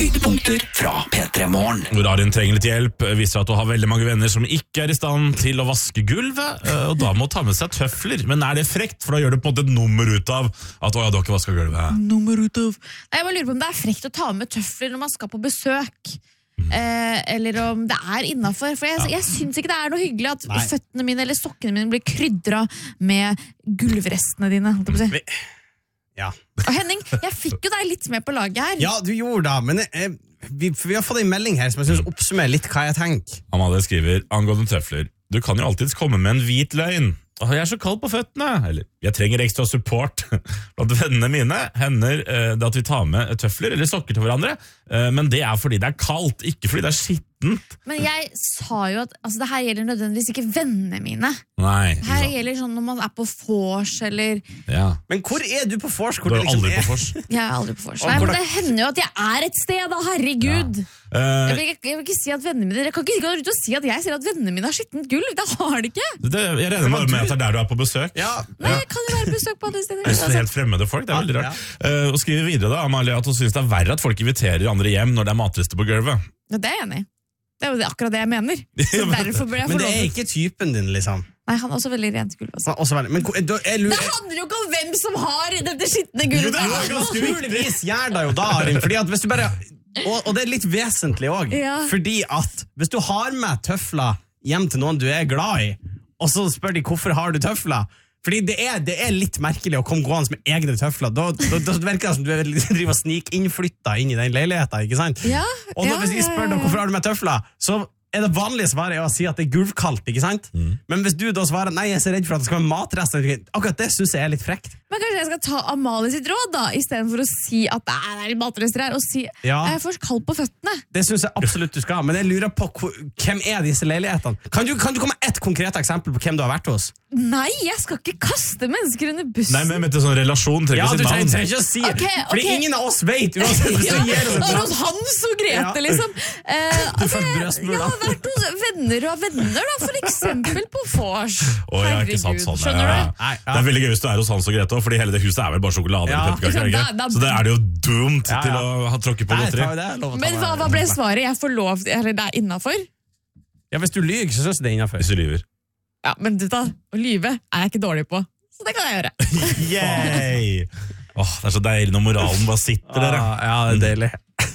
høydepunkter fra P3 Morgen. Hvor Arin trenger litt hjelp, viser at du har veldig mange venner som ikke er i stand til å vaske gulvet, og da må ta med seg tøfler. Men er det frekt? For da gjør det på en måte et nummer ut av at du har ikke vasket gulvet. Nummer ut av... Nei, jeg bare lurer på om det er frekt å ta med tøfler når man skal på besøk. Eller om det er innenfor. For jeg synes ikke det er noe hyggelig at føttene mine eller sokkene mine blir krydret med gulvrestene dine. Ja. Og Henning, jeg fikk jo deg litt med på laget her. Ja, du gjorde det, men vi har fått en melding her som jeg synes oppsummerer litt hva jeg tenker. Amalie skriver, angående tøfler, du kan jo alltids komme med en hvit løgn. Jeg er så kald på føttene. Eller, jeg trenger ekstra support. Blant vennene mine hender det at vi tar med tøfler eller sokker til hverandre, men det er fordi det er kaldt, ikke fordi det er skittent. Men jeg sa jo at det her gjelder nødvendigvis ikke vennene mine. Nei. Det her gjelder sånn når man er på vors eller... Ja. Men hvor er du på vors? Du er aldri på vors. Jeg er aldri på vors. Nei, men det hender jo at jeg er et sted da, herregud. Ja. Jeg vil ikke si at vennene mine... Jeg kan ikke gå ut og si at jeg ser at vennene mine har skittent gulv. Det har de ikke. Jeg regner med at det er der du er på besøk. Ja. Nei, jeg kan jo være på besøk på andre steder. Det er helt fremmede folk, det er veldig rart. Og skriver videre da, Amalie, at hun synes det er verre at folk inviterer andre hjem når det er matrester på gulvet. Ja, det er jeg enig i. Det er jo akkurat det jeg mener. Så derfor bør jeg få Men lov. det er ikke typen din, liksom. Nei, han er også veldig rent gulv. Altså. Men, Det handler jo ikke om hvem som har dette skittende gulvet. naturligvis gjør det jo da, Arin, fordi at hvis du bare... Og det er litt vesentlig også, fordi at hvis du har med tøfler hjem til noen du er glad i, og så spør de hvorfor har du tøfler, fordi det er litt merkelig å komme gående med egne tøfler. Da virker det som du driver og snikinnflytta inn i den leiligheten, ikke sant? Ja, og hvis de spør deg hvorfor har du med tøfler, så er det vanlige svaret å si at det er gulvkaldt, ikke sant? Men hvis du da svarer, nei, jeg er så redd for at det skal være matrester, akkurat det synes jeg er litt frekt. Men kanskje jeg skal ta Amalie sitt råd da, i stedet for å si at det er litt matrester her, og si, jeg er først kald på føttene. Det synes jeg absolutt du skal, men jeg lurer på hvem er disse leilighetene? Kan du komme med et konkret eksempel på hvem du har vært hos? Nei, jeg skal ikke kaste mennesker under bussen. Nei, men til sånn relasjon trenger du sitt navn. trenger ikke å si fordi ingen av oss vet uansett hvis du gir oss et hos Hans og Grete, liksom. Du følte brøstmul, da. Jeg har vært hos venner og venner, da, for eksempel på vors. Herregud, skjønner du? Det er veldig gøy hvis du er hos Hans og Grete, fordi hele det huset er vel bare sjokolade eller pepperkaker, så det er det jo dumt til å ha tråkket på godteri. Men hva ble svaret? Jeg får lov, eller det er innenfor? Ja, hvis du lyger, så synes jeg det er innenfor. Hvis du lyver. Ja, men å lyve er jeg ikke dårlig på, så det kan jeg gjøre. Yay! Det er så deilig når moralen bare sitter der. Ja, det er deilig.